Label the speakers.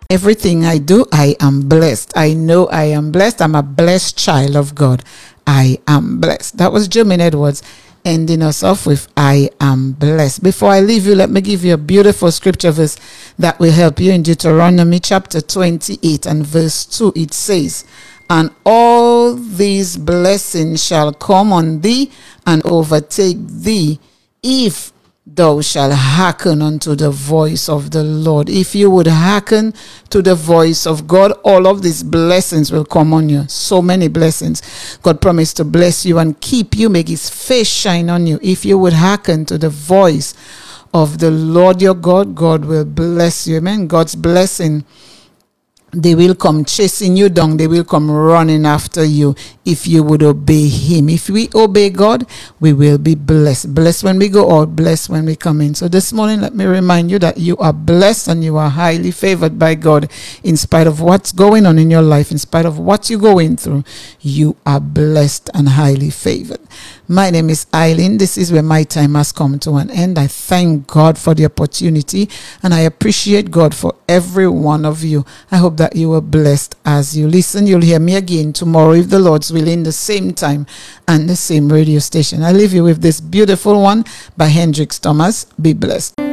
Speaker 1: Everything I do, I am blessed. I know I am blessed. I'm a blessed child of God. I am blessed. That was Jermaine Edwards ending us off with I am blessed. Before I leave you, let me give you a beautiful scripture verse that will help you in Deuteronomy chapter 28 and verse 2. It says, and all these blessings shall come on thee and overtake thee if thou shalt hearken unto the voice of the Lord. If you would hearken to the voice of God, all of these blessings will come on you. So many blessings. God promised to bless you and keep you, make his face shine on you. If you would hearken to the voice of the Lord your God, God will bless you. Amen. God's blessing, they will come chasing you down. They will come running after you if you would obey him. If we obey God, we will be blessed. Blessed when we go out, blessed when we come in. So this morning, let me remind you that you are blessed and you are highly favored by God. In spite of what's going on in your life, in spite of what you're going through, you are blessed and highly favored. My name is Eileen. This is where my time has come to an end. I thank God for the opportunity and I appreciate God for every one of you. I hope that you were blessed as you listen. You'll hear me again tomorrow, if the Lord's willing, the same time and the same radio station. I leave you with this beautiful one by Hendrix Thomas. Be blessed.